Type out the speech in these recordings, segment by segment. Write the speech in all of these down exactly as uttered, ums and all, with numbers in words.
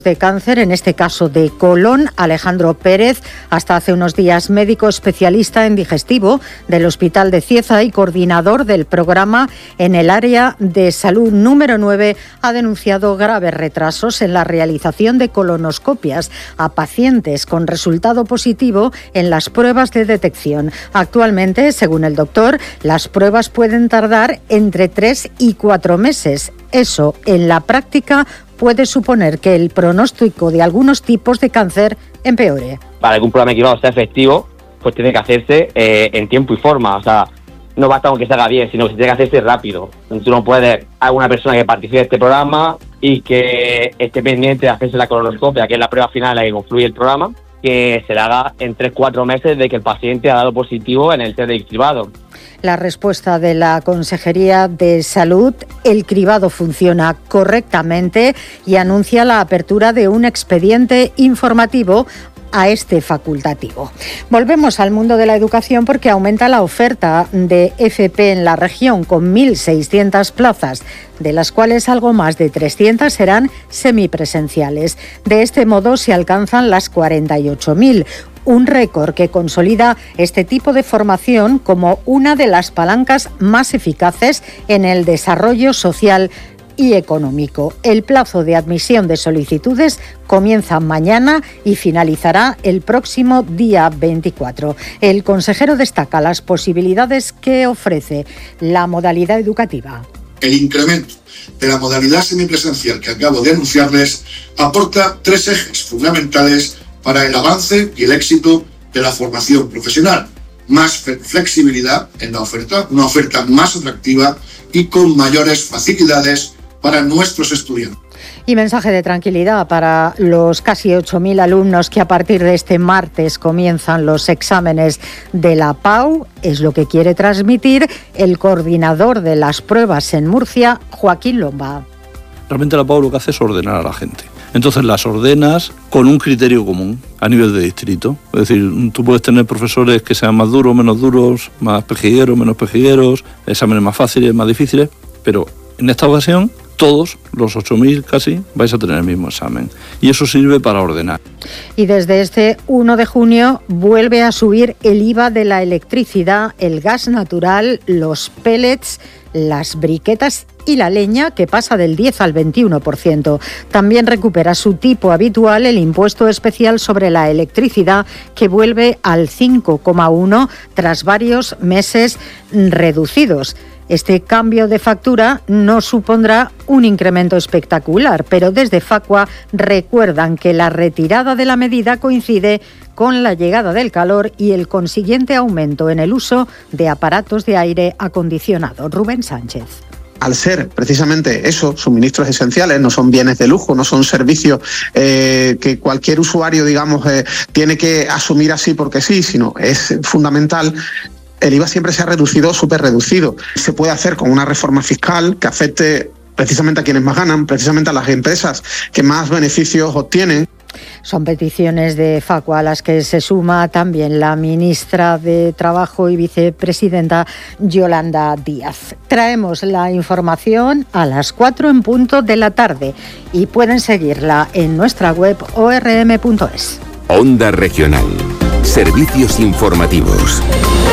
de cáncer, en este caso de colon. Alejandro Pérez, hasta hace unos días médico especialista en digestivo del Hospital de Cieza y coordinador del programa en el área de salud número nueve, ha denunciado graves retrasos en la realización de colonoscopias a pacientes con resultado positivo en las pruebas de detección. Actualmente, según el doctor, las pruebas pueden tardar entre tres y cuatro meses. Eso, en la práctica, puede suponer que el pronóstico de algunos tipos de cáncer empeore. Para que un programa equivocado sea efectivo, pues tiene que hacerse eh, en tiempo y forma. O sea, no basta con que se haga bien, sino que tiene que hacerse rápido. Entonces, tú no puedes a una persona que participe de este programa y que esté pendiente de hacerse la colonoscopia, que es la prueba final en la que concluye el programa, que se la haga en tres cuatro meses de que el paciente ha dado positivo en el test de cribado. La respuesta de la Consejería de Salud: el cribado funciona correctamente, y anuncia la apertura de un expediente informativo a este facultativo. Volvemos al mundo de la educación, porque aumenta la oferta de F P en la región, con mil seiscientas plazas, de las cuales algo más de trescientas serán semipresenciales. De este modo se alcanzan las cuarenta y ocho mil. Un récord que consolida este tipo de formación como una de las palancas más eficaces en el desarrollo social y económico. El plazo de admisión de solicitudes comienza mañana y finalizará el próximo día veinticuatro. El consejero destaca las posibilidades que ofrece la modalidad educativa. El incremento de la modalidad semipresencial que acabo de anunciarles aporta tres ejes fundamentales para el avance y el éxito de la formación profesional. Más flexibilidad en la oferta, una oferta más atractiva y con mayores facilidades para nuestros estudiantes. Y mensaje de tranquilidad para los casi ocho mil alumnos que a partir de este martes comienzan los exámenes de la P A U. Es lo que quiere transmitir el coordinador de las pruebas en Murcia, Joaquín Lomba. Realmente la P A U lo que hace es ordenar a la gente. Entonces las ordenas con un criterio común a nivel de distrito. Es decir, tú puedes tener profesores que sean más duros, menos duros, más pejigueros, menos pejigueros, exámenes más fáciles, más difíciles, pero en esta ocasión todos, los ocho mil casi, vais a tener el mismo examen. Y eso sirve para ordenar. Y desde este uno de junio vuelve a subir el I V A de la electricidad, el gas natural, los pellets, las briquetas y la leña, que pasa del diez al veintiuno por ciento. También recupera su tipo habitual el impuesto especial sobre la electricidad, que vuelve al cinco coma uno tras varios meses reducidos. Este cambio de factura no supondrá un incremento espectacular, pero desde Facua recuerdan que la retirada de la medida coincide con la llegada del calor y el consiguiente aumento en el uso de aparatos de aire acondicionado. Rubén Sánchez. Al ser precisamente eso, suministros esenciales, no son bienes de lujo, no son servicios eh, que cualquier usuario, digamos, eh, tiene que asumir así porque sí, sino es fundamental. El I V A siempre se ha reducido, súper reducido. Se puede hacer con una reforma fiscal que afecte precisamente a quienes más ganan, precisamente a las empresas que más beneficios obtienen. Son peticiones de Facua a las que se suma también la ministra de Trabajo y vicepresidenta Yolanda Díaz. Traemos la información a las cuatro en punto de la tarde y pueden seguirla en nuestra web o r m punto es. Onda Regional. Servicios informativos.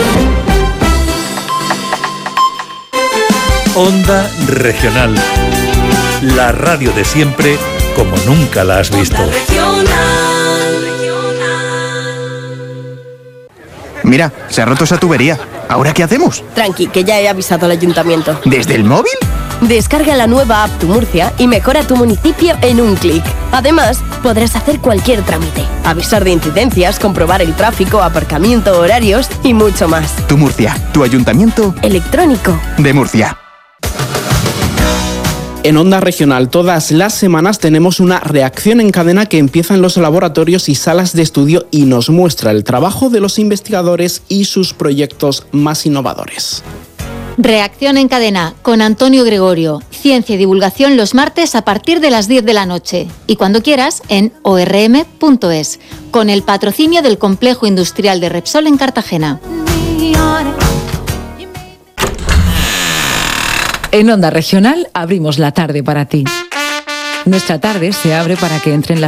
Onda Regional. La radio de siempre, como nunca la has visto. Mira, se ha roto esa tubería. ¿Ahora qué hacemos? Tranqui, que ya he avisado al ayuntamiento. ¿Desde el móvil? Descarga la nueva app Tu Murcia y mejora tu municipio en un clic. Además, podrás hacer cualquier trámite, avisar de incidencias, comprobar el tráfico, aparcamiento, horarios y mucho más. Tu Murcia, tu ayuntamiento electrónico de Murcia. En Onda Regional todas las semanas tenemos una reacción en cadena que empieza en los laboratorios y salas de estudio y nos muestra el trabajo de los investigadores y sus proyectos más innovadores. Reacción en cadena con Antonio Gregorio. Ciencia y divulgación los martes a partir de las diez de la noche. Y cuando quieras en o r m punto es. Con el patrocinio del Complejo Industrial de Repsol en Cartagena. En Onda Regional abrimos la tarde para ti. Nuestra tarde se abre para que entren las